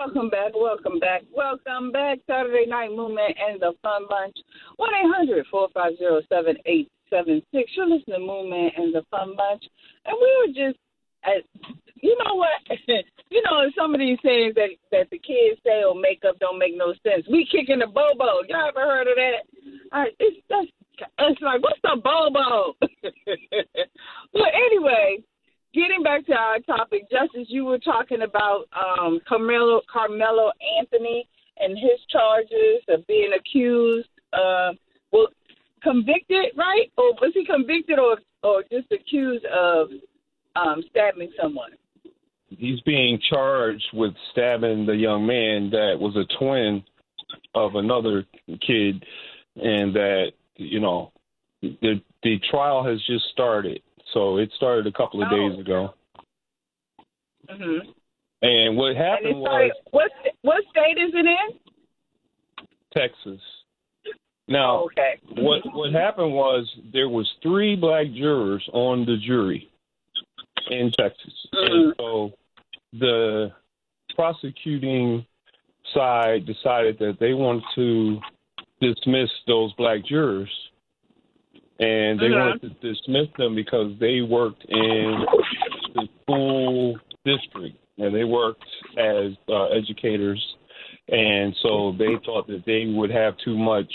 Welcome back, welcome back, welcome back. Saturday Night Movement and the Fun Bunch. 1-800-450-7876. You're listening to Movement and the Fun Bunch. And we were just, you know what? You know, some of these things that the kids say or make up don't make no sense. We kicking the bobo. Y'all ever heard of that? It's like, what's the bobo? Well, anyway, getting back to our topic, Justice, you were talking about Carmelo Anthony and his charges of being accused, convicted, right? Or was he convicted or just accused of stabbing someone? He's being charged with stabbing the young man that was a twin of another kid, and that, you know, the trial has just started. So it started a couple of days ago. Mm-hmm. And what happened was... What state is it in? Texas. Now, okay. What happened was there was 3 black jurors on the jury in Texas. Mm-hmm. And so the prosecuting side decided that they wanted to dismiss those black jurors. And they wanted to dismiss them because they worked in the school district and they worked as educators. And so they thought that they would have too much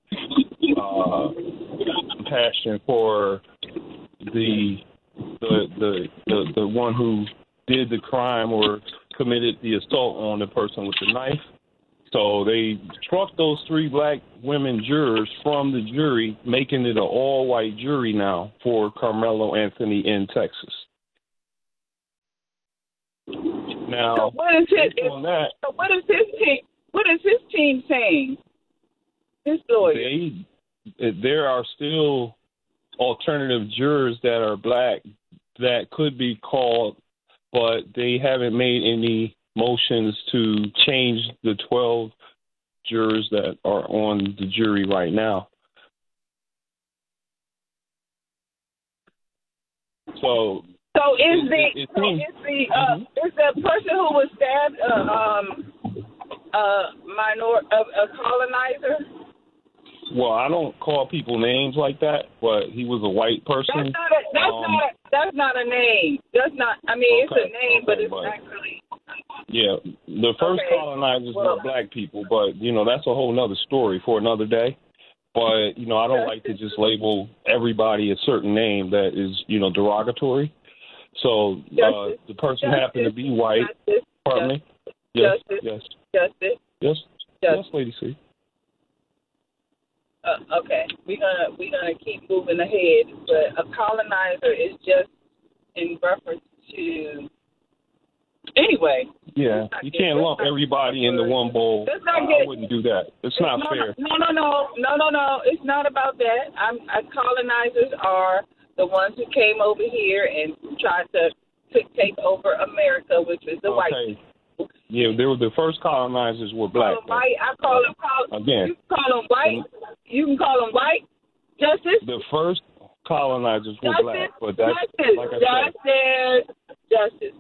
passion for the one who did the crime or committed the assault on the person with the knife. So they struck those 3 black women jurors from the jury, making it an all-white jury now for Carmelo Anthony in Texas. Now, so what is his team saying? His lawyer. There are still alternative jurors that are black that could be called, but they haven't made any motions to change the 12 jurors that are on the jury right now. So is the person who was stabbed a colonizer? Well, I don't call people names like that, but he was a white person. That's not a name. That's not. I mean, it's a name, but it's actually. Yeah, the first colonizers were black people, but you know that's a whole nother story for another day. But you know, I don't like to just label everybody a certain name that is, you know, derogatory. So the person happened to be white. Pardon me. Yes. Yes, Lady C. Okay, we're gonna keep moving ahead, but a colonizer is just in reference to. Anyway. Yeah, you can't lump everybody into one bowl. I wouldn't do that. It's not fair. No. It's not about that. Colonizers are the ones who came over here and tried to take over America, which is the white people. Yeah, they were the first colonizers were black. I call them again. You can call them white. You can call them white. Justice. The first colonizers were black, but that's like I said. Justice.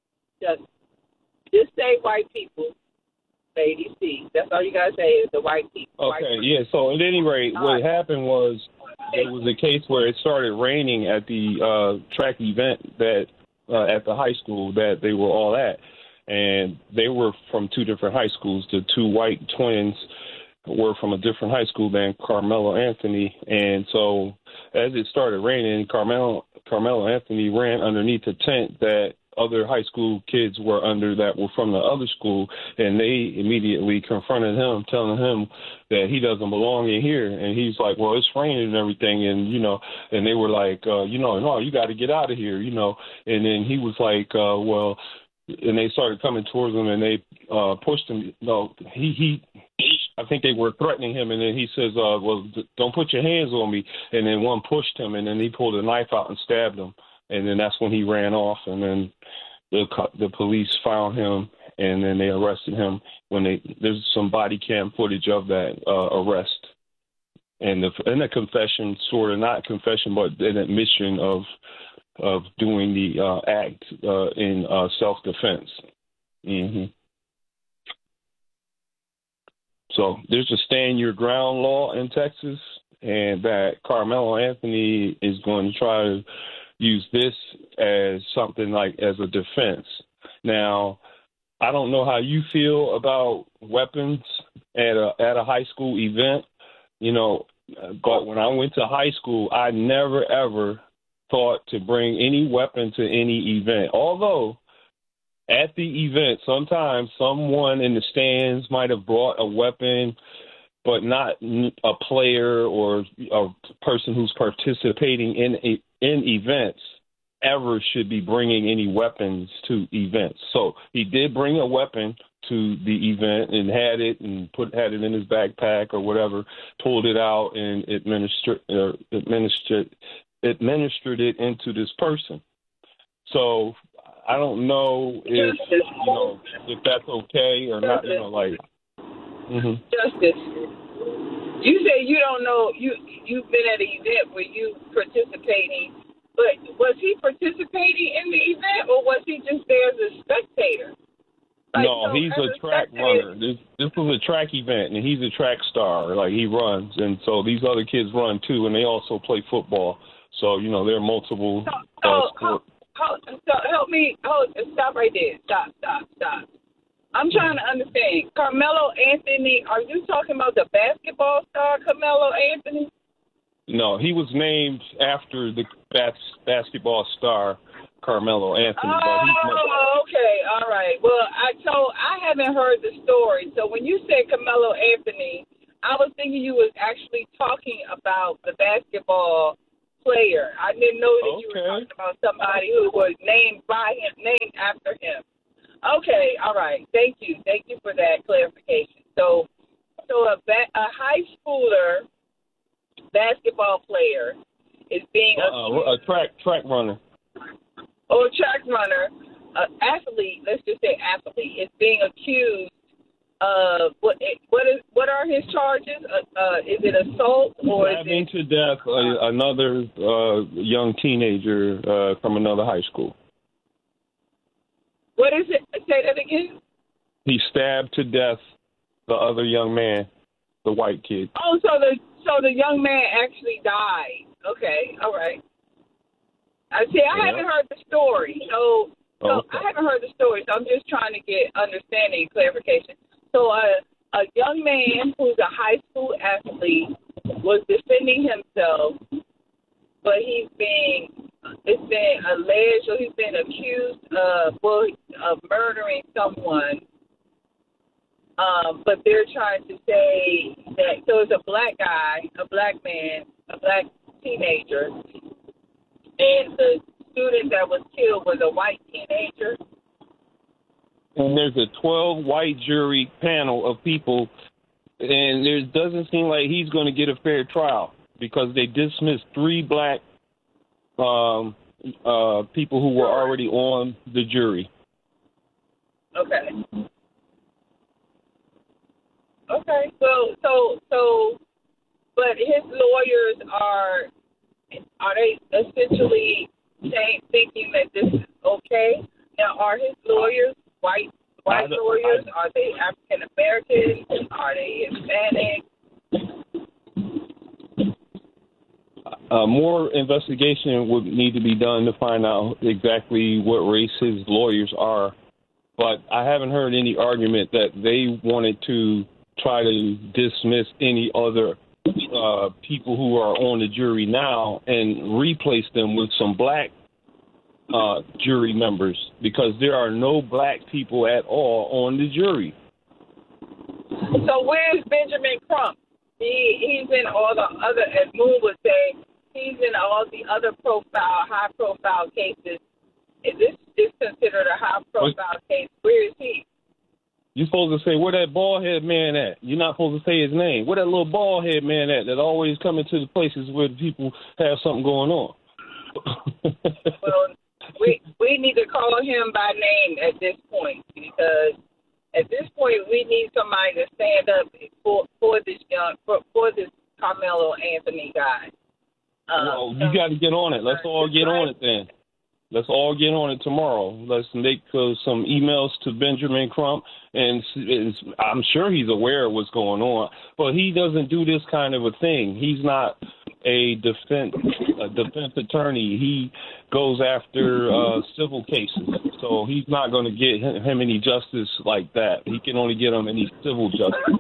Just say white people, Lady C. That's all you gotta say is the white people. Okay, yeah. So at any rate, what happened was there was a case where it started raining at the track event that at the high school that they were all at, and they were from 2 different high schools. The 2 white twins were from a different high school than Carmelo Anthony, and so as it started raining, Carmelo Anthony ran underneath a tent that other high school kids were under that were from the other school, and they immediately confronted him, telling him that he doesn't belong in here. And he's like, well, it's raining and everything. And, you know, and they were like, no, you got to get out of here, you know. And then he was like, well, and they started coming towards him and they pushed him. No, I think they were threatening him. And then he says, well, don't put your hands on me. And then one pushed him, and then he pulled a knife out and stabbed him. And then that's when he ran off, and then the police found him, and then they arrested him. There's some body cam footage of that arrest, and a confession, sort of not confession, but an admission of doing the act in self-defense. Mm-hmm. So there's a stand your ground law in Texas, and that Carmelo Anthony is going to try to use this as something like as a defense. Now, I don't know how you feel about weapons at a high school event, but when I went to high school, I never, ever thought to bring any weapon to any event. Although at the event, sometimes someone in the stands might have brought a weapon, but not a player or a person who's participating in events ever should be bringing any weapons to events. So he did bring a weapon to the event and had it in his backpack or whatever, pulled it out and administered it into this person. So I don't know if that's okay or not. Justice. You say you don't know. You've been at an event where you participating. But was he participating in the event, or was he just there as a spectator? No, he's a track runner. This was a track event, and he's a track star. Like, he runs, and so these other kids run too, and they also play football. So, there are multiple sports. So help me. Stop right there. Stop. I'm trying to understand. Carmelo Anthony, are you talking about the basketball star Carmelo Anthony? No, he was named after the basketball star Carmelo Anthony. Okay, all right. Well, I haven't heard the story. So when you said Carmelo Anthony, I was thinking you was actually talking about the basketball player. I didn't know that you were talking about somebody who was named after him. Okay, all right. Thank you for that clarification. So a high schooler basketball player is being a track runner. Or a track runner, athlete. Let's just say athlete is being accused of what are his charges? Is it assault or stabbing to death another young teenager from another high school? What is it? Say that again. He stabbed to death the other young man, the white kid. Oh, so the young man actually died. Okay, all right. I haven't heard the story. So I haven't heard the story, so I'm just trying to get understanding and clarification. So a young man who's a high school athlete was defending himself, but it's been alleged or he's been accused of murdering someone. But they're trying to say that, so it's a black guy, a black man, a black teenager, and the student that was killed was a white teenager. And there's a 12 white jury panel of people, and it doesn't seem like he's going to get a fair trial because they dismissed 3 black people who were already on the jury. Okay. So, but his lawyers are they essentially thinking that this is okay? Now, are his lawyers white lawyers? Are they African Americans? Are they Hispanic? More investigation would need to be done to find out exactly what race his lawyers are. But I haven't heard any argument that they wanted to try to dismiss any other people who are on the jury now and replace them with some black jury members, because there are no black people at all on the jury. So where's Benjamin Crump? He's in all the other, as Moon would say, he's in all the other high-profile cases. Is this considered a high-profile case? Where is he? You're supposed to say, where that bald-head man at? You're not supposed to say his name. Where that little bald-head man at that always come into the places where the people have something going on? Well, we need to call him by name at this point, because at this point we need somebody to stand up for this Carmelo Anthony guy. Well, you got to get on it. Let's all get on it then. Let's all get on it tomorrow. Let's make some emails to Benjamin Crump, and I'm sure he's aware of what's going on, but he doesn't do this kind of a thing. He's not a defense attorney. He goes after civil cases, so he's not going to get him any justice like that. He can only get him any civil justice.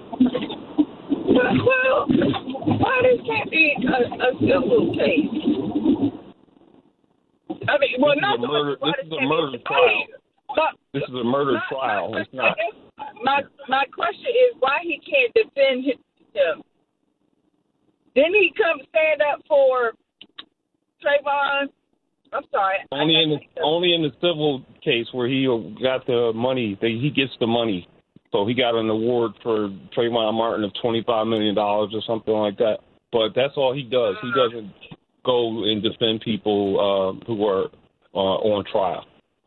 Well, why this can't be a civil case? I mean, well, not so much. This is a murder trial. This is a murder trial. It's not. My question is why he can't defend him. Didn't he come stand up for Trayvon? I'm sorry. Only in the civil case where he got the money. He gets the money. So he got an award for Trayvon Martin of $25 million or something like that. But that's all he does. He doesn't go and defend people who are on trial.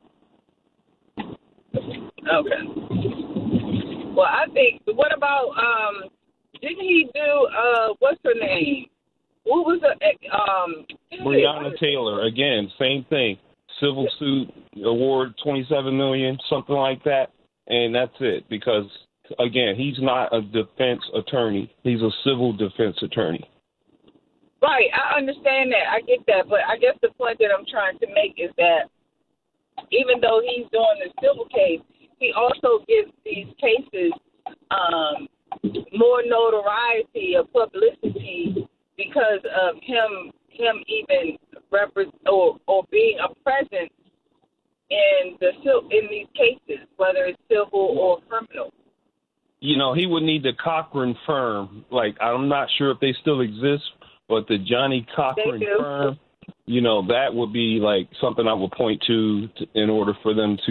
Okay. Well, I think, what about, didn't he do, what's her name? What was Breonna Taylor, again, same thing. Civil suit, award $27 million, something like that. And that's it, because, again, he's not a defense attorney. He's a civil defense attorney. Right, I understand that. I get that. But I guess the point that I'm trying to make is that even though he's doing the civil case, he also gives these cases more notoriety or publicity because of him even or being a presence in these cases, whether it's civil or criminal. You know, he would need the Cochran firm. Like, I'm not sure if they still exist, but the Johnny Cochran firm, you know, that would be like something I would point to in order for them to